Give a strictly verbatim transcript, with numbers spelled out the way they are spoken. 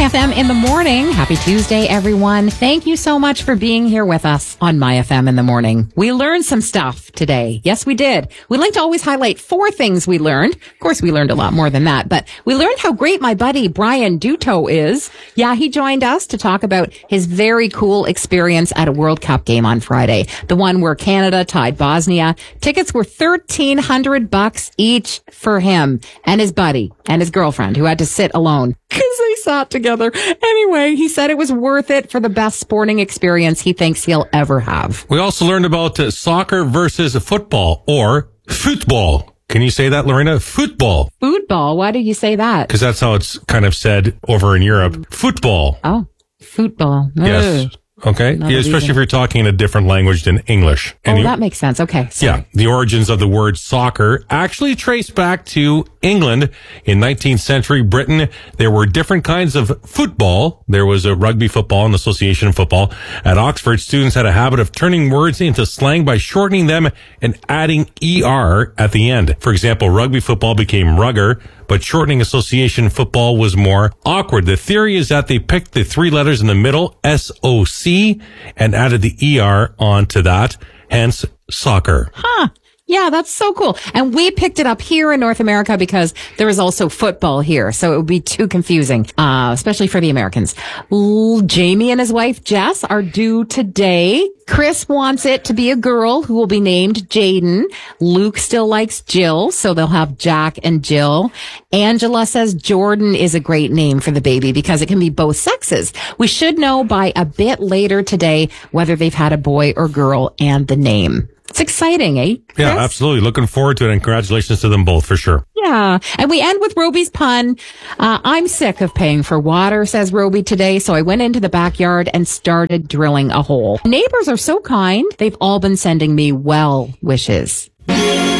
My F M in the morning. Happy Tuesday, everyone. Thank you so much for being here with us on My F M in the morning. We learned some stuff today. Yes, we did. We like to always highlight four things we learned. Of course, we learned a lot more than that, but we learned how great my buddy Brian Duto is. Yeah, he joined us to talk about his very cool experience at a World Cup game on Friday. The one where Canada tied Bosnia. Tickets were thirteen hundred bucks each for him and his buddy and his girlfriend who had to sit alone because they sat together. Anyway, he said it was worth it for the best sporting experience he thinks he'll ever have. We also learned about uh, soccer versus football, or football. Can you say that, Lorena? Football. Football? Why do you say that? Because that's how it's kind of said over in Europe. Football. Oh, football. Yes. Ugh. Okay. Yeah, especially if you're talking in a different language than English. Oh, Any- that makes sense. Okay. Sorry. Yeah. The origins of the word soccer actually trace back to England. In nineteenth century Britain, there were different kinds of football. There was a rugby football and association football. At Oxford, students had a habit of turning words into slang by shortening them and adding er at the end. For example, rugby football became rugger, but shortening association football was more awkward. The theory is that they picked the three letters in the middle, S O C, and added the er onto that, hence soccer. Huh. Yeah, that's so cool. And we picked it up here in North America because there is also football here. So it would be too confusing, uh, especially for the Americans. L- Jamie and his wife, Jess, are due today. Chris wants it to be a girl who will be named Jaden. Luke still likes Jill, so they'll have Jack and Jill. Angela says Jordan is a great name for the baby because it can be both sexes. We should know by a bit later today whether they've had a boy or girl and the name. It's exciting, eh? Chris? Yeah, absolutely. Looking forward to it, and congratulations to them both for sure. Yeah. And we end with Roby's pun. Uh, I'm sick of paying for water, says Roby today, so I went into the backyard and started drilling a hole. Neighbors are so kind. They've all been sending me well wishes.